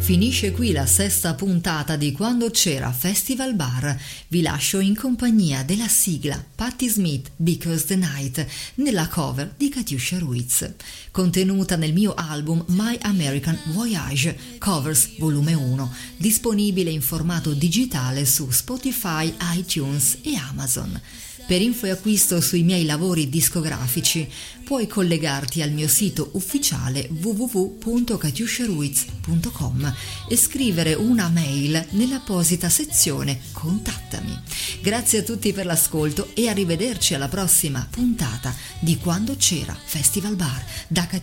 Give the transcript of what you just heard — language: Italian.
Finisce qui la sesta puntata di Quando c'era Festival Bar. Vi lascio in compagnia della sigla Patti Smith, Because the Night, nella cover di Katiuscia Ruiz, contenuta nel mio album My American Voyage, Covers Volume 1, disponibile in formato digitale su Spotify, iTunes e Amazon. Per info e acquisto sui miei lavori discografici puoi collegarti al mio sito ufficiale www.katiusciaruiz.com e scrivere una mail nell'apposita sezione Contattami. Grazie a tutti per l'ascolto e arrivederci alla prossima puntata di Quando c'era Festival Bar da Katiuscia.